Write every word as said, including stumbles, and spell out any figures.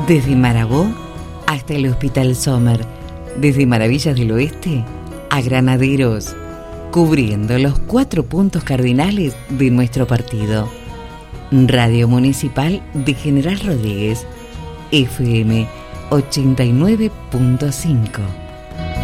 Desde Marabó hasta el Hospital Sommer, desde Maravillas del Oeste a Granaderos, cubriendo los cuatro puntos cardinales de nuestro partido. Radio Municipal de General Rodríguez, F M ochenta y nueve punto cinco.